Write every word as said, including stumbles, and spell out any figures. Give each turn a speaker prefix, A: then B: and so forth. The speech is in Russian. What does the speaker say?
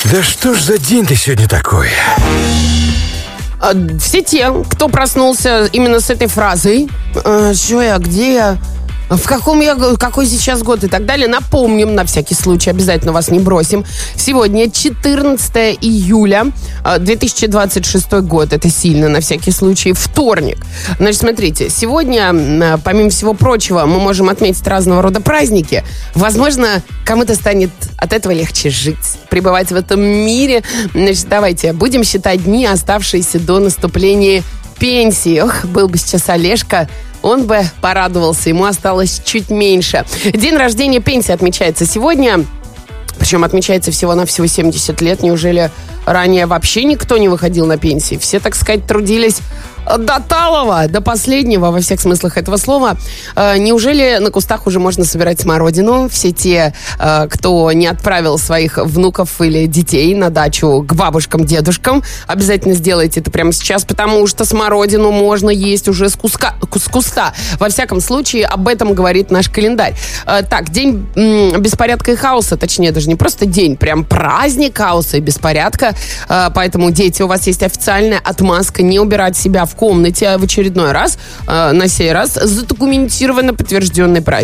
A: Да что ж за день-то сегодня такой?
B: Все те, кто проснулся именно с этой фразой, э, что я, где я, в каком я, какой сейчас год и так далее, напомним, на всякий случай, обязательно вас не бросим. Сегодня четырнадцатое июля две тысячи двадцать шестой год, это сильно, на всякий случай, вторник. Значит, смотрите, сегодня, помимо всего прочего, мы можем отметить разного рода праздники. Возможно, кому-то станет от этого легче жить, пребывать в этом мире. Значит, давайте будем считать дни, оставшиеся до наступления пенсии. Ох, был бы сейчас Олежка, он бы порадовался, ему осталось чуть меньше. День рождения пенсии отмечается сегодня, причем отмечается всего-навсего семьдесят лет. Неужели ранее вообще никто не выходил на пенсии? Все, так сказать, трудились до талого, до последнего, во всех смыслах этого слова. Э, неужели на кустах уже можно собирать смородину? Все те, э, кто не отправил своих внуков или детей на дачу к бабушкам, дедушкам, обязательно сделайте это прямо сейчас, потому что смородину можно есть уже с, куска, с куста. Во всяком случае, об этом говорит наш календарь. Э, так, день м, беспорядка и хаоса, точнее, даже не просто день, прям праздник хаоса и беспорядка. Э, поэтому, дети, у вас есть официальная отмазка не убирать себя в комнате в очередной раз, э, на сей раз задокументированно подтвержденный праздник.